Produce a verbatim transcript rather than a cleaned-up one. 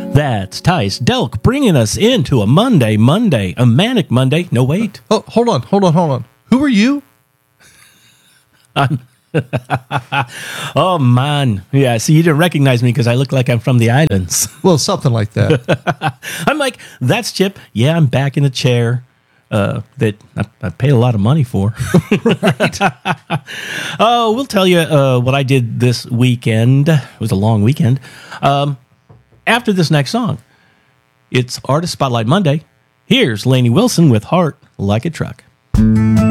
That's Tice Delk bringing us into a Monday, Monday, a manic Monday. No, wait. Oh, hold on, hold on, hold on. Who are you? I'm oh, man. Yeah, see, you didn't recognize me because I look like I'm from the islands. Well, something like that. I'm like, that's Chip. Yeah, I'm back in the chair uh, that I, I paid a lot of money for. Right. Oh, we'll tell you uh, what I did this weekend. It was a long weekend. Um, after this next song, it's Artist Spotlight Monday. Here's Lainey Wilson with Heart Like a Truck.